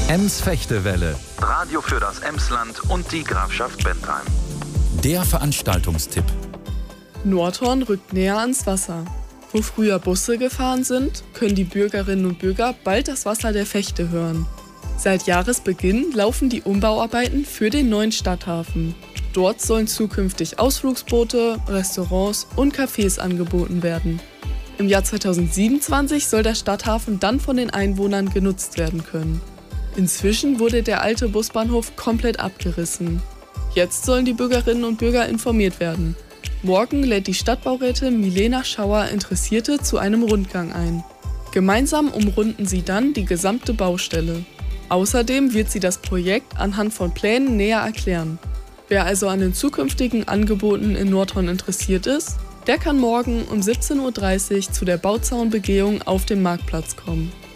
Ems-Fechtewelle, Radio für das Emsland und die Grafschaft Bentheim. der Veranstaltungstipp. Nordhorn rückt näher ans Wasser. Wo früher Busse gefahren sind, können die Bürgerinnen und Bürger bald das Wasser der Vechte hören. Seit Jahresbeginn laufen die Umbauarbeiten für den neuen Stadthafen. Dort sollen zukünftig Ausflugsboote, Restaurants und Cafés angeboten werden. Im Jahr 2027 soll der Stadthafen dann von den Einwohnern genutzt werden können. Inzwischen wurde der alte Busbahnhof komplett abgerissen. Jetzt sollen die Bürgerinnen und Bürger informiert werden. Morgen lädt die Stadtbaurätin Milena Schauer Interessierte zu einem Rundgang ein. Gemeinsam umrunden sie dann die gesamte Baustelle. Außerdem wird sie das Projekt anhand von Plänen näher erklären. Wer also an den zukünftigen Angeboten in Nordhorn interessiert ist, der kann morgen um 17:30 Uhr zu der Bauzaunbegehung auf dem Marktplatz kommen.